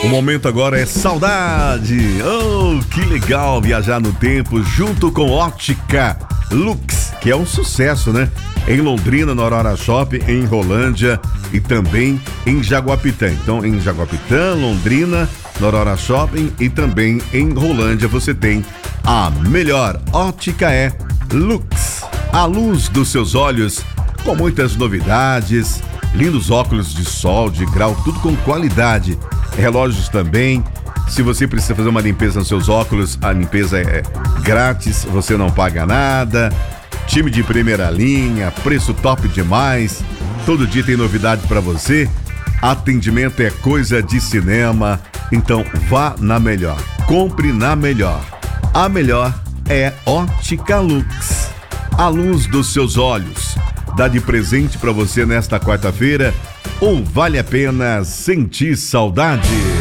O momento agora é saudade. Oh, que legal viajar no tempo junto com Ótica Lux, que é um sucesso, né? Em Londrina, no Aurora Shopping, em Rolândia e também em Jaguapitã. Então, em Jaguapitã, Londrina, no Aurora Shopping e também em Rolândia você tem a melhor ótica Lux. A luz dos seus olhos, com muitas novidades, lindos óculos de sol, de grau, tudo com qualidade. Relógios também. Se você precisa fazer uma limpeza nos seus óculos, a limpeza é grátis, você não paga nada. Time de primeira linha, preço top demais. Todo dia tem novidade para você. Atendimento é coisa de cinema. Então vá na melhor, compre na melhor. A melhor é Ótica Lux. A luz dos seus olhos. Dá de presente para você nesta quarta-feira ou vale a pena sentir saudade?